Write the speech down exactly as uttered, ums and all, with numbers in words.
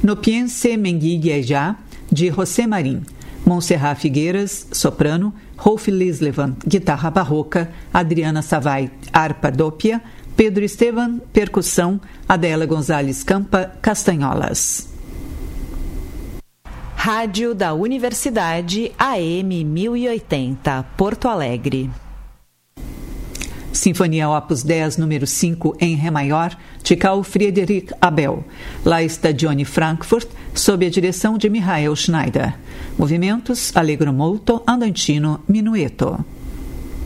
No Piense Menguiguejá, de José Marim. Montserrat Figueiras, soprano, Rolf Lislevan, guitarra barroca, Adriana Savai, harpa dópia, Pedro Estevan, percussão, Adela Gonzalez Campa, castanholas. Rádio da Universidade A M mil e oitenta, Porto Alegre. Sinfonia Opus dez, número cinco, em Ré maior, de Carl Friedrich Abel. La Stagione Frankfurt, sob a direção de Michael Schneider. Movimentos: Allegro molto, andantino, minueto.